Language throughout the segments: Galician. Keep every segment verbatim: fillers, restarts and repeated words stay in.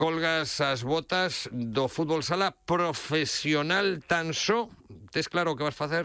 colgas as botas do fútbol sala profesional tan só. Tes claro o que vas facer?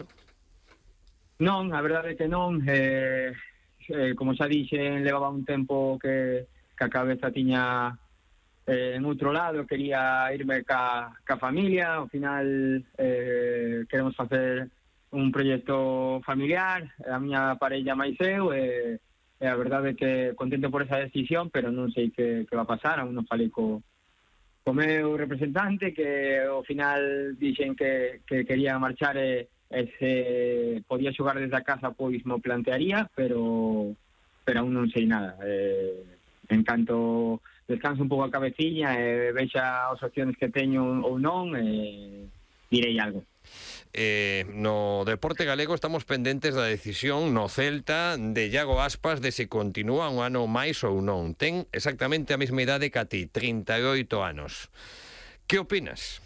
Non, a verdade é que non. Eh, eh, como xa dixen, levaba un tempo que, que a cabeza tiña eh, en outro lado, quería irme ca, ca familia. Ao final eh, queremos facer un proxecto familiar, a miña parella máis eu, e, e a verdade é que contento por esa decisión, pero non sei que, que va a pasar. Aún non falei co, co meu representante, que ao final dixen que, que quería marchar e, e se podía xogar desde a casa pois mo plantearía, pero pero aún non sei nada. Eh, en canto descanso un pouco a cabeciña e vexa as opcións que teño ou non, eh, direi algo. Eh, no deporte galego estamos pendentes da decisión no Celta de Iago Aspas de se continúa un ano máis ou non. Ten exactamente a mesma idade que a ti, trinta e oito anos. Que opinas?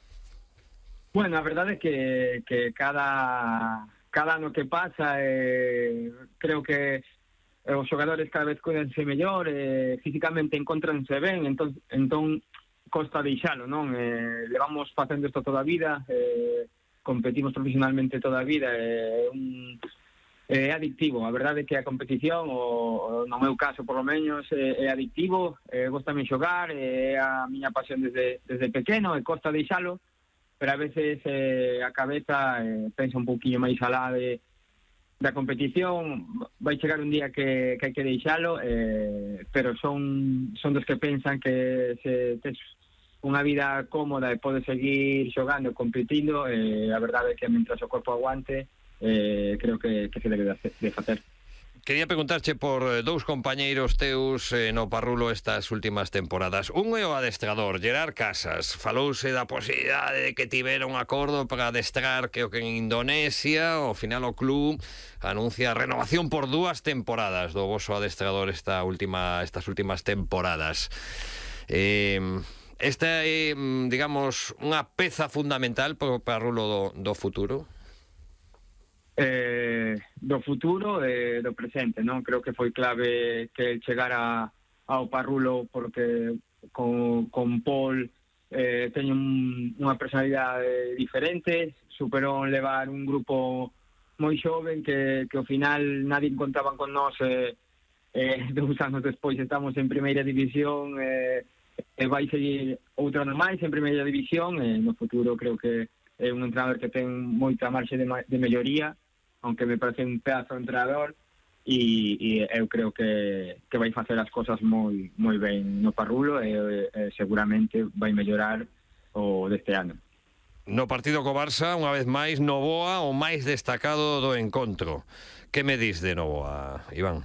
Bueno, a verdade é que, que cada, cada ano que pasa eh, creo que os xogadores cada vez cuidanse mellor, eh, físicamente encontranse ben, entón, entón costa deixalo, non? Eh, levamos facendo isto toda a vida, eh, competimos profesionalmente toda a vida, é eh, un é adictivo. A verdade é que a competición, o, no meu caso por lo menos, é, é adictivo, é, gostame xogar, é a miña pasión desde, desde pequeno, e costa deixalo, pero a veces eh, a cabeza eh, pensa un pouquinho máis alá de, da competición. Vai chegar un día que, que hai que deixalo, eh, pero son, son dos que pensan que se tes unha vida cómoda e pode seguir xogando e competindo, eh, a verdade é que mentras o corpo aguante, eh, creo que, que se debe de facer. Quería preguntarche por dous compañeiros teus eh, no Parrulo estas últimas temporadas. Un é o adestrador, Gerard Casas. Falouse da posibilidade de que tivera un acordo para adestrar que o que en Indonesia. Ao final o club anuncia a renovación por dúas temporadas do voso adestrador esta última, estas últimas temporadas. Eh... Esta é, digamos, unha peza fundamental para o Parrulo do, do futuro? Eh, do futuro e do presente, non? Creo que foi clave que el chegara ao Parrulo, porque con, con Paul eh, teño un, unha personalidade diferente, superou levar un grupo moi xoven que, que ao final nadie contaban con nós, eh, eh, dous anos despois estamos en primeira división, eh, e vai seguir outro ano máis en primeira división, e no futuro creo que é un entrenador que ten moita marxe de, de melloría, aunque me parece un pedazo de entrenador, e, e eu creo que, que vai facer as cosas moi moi ben no Parrulo, e, e seguramente vai mellorar o deste ano. No partido co Barça, unha vez máis, Novoa, o máis destacado do encontro. Que me dis de Novoa, Iván?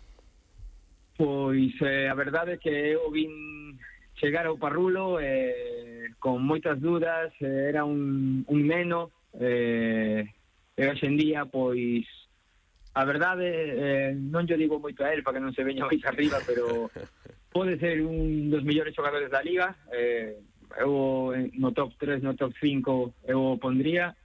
Pois eh, a verdade é que eu vin chegar ao Parrulo eh, con moitas dudas, eh, era un, un neno, eh, e hoxe en día, pois, a verdade, eh, non yo digo moito a él para que non se veña máis arriba, pero pode ser un dos mellores xogadores da Liga, eh, eu no top tres, no top cinco eu o pondría,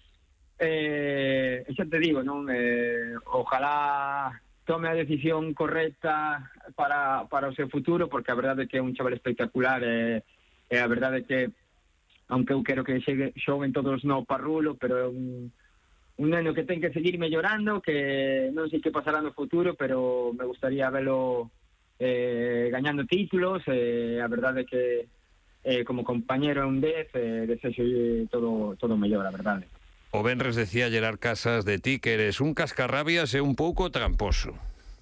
eh, xa te digo, non, eh, ojalá tome a decisión correcta para, para o seu futuro, porque a verdade é que é un chaval espectacular, e, e a verdade é que, aunque eu quero que chegue, xoguen todos no Parrulo, pero é un, un neno que ten que seguir mellorando, que non sei que pasará no futuro, pero me gustaría velo eh, gañando títulos, e a verdade é que eh, como compañero é un dez, eh, desexo todo, todo mellor, a verdade. O venres decía Gerard Casas de ti que eres un cascarrabias e un pouco tramposo.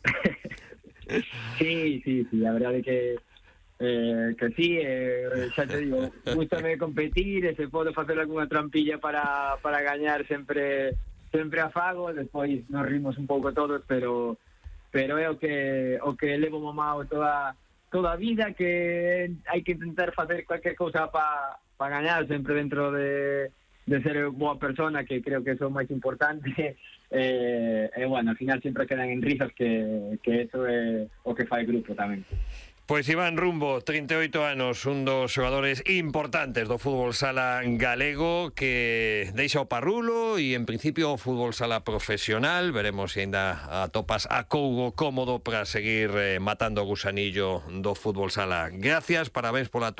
Sí, sí, sí, a verdade que eh, que sí, eh, xa te digo, gústame competir, e se podo facer algunha trampilla para, para gañar sempre sempre a fago, despois nos rimos un pouco todos, pero pero é o que o que levo mamado toda toda a vida, que hai que intentar facer cualquier cousa para pa gañar, sempre dentro de de ser boa persona, que creo que é o máis importante, e eh, eh, bueno, al final sempre quedan en risas, que, que eso é o que fai grupo tamén. Pois Iván Rumbo, trinta e oito anos, un dos xogadores importantes do fútbol sala galego que deixa o Parrulo e en principio o fútbol sala profesional. Veremos se ainda atopas a cougo cómodo para seguir eh, matando o gusanillo do fútbol sala. Gracias, parabéns pola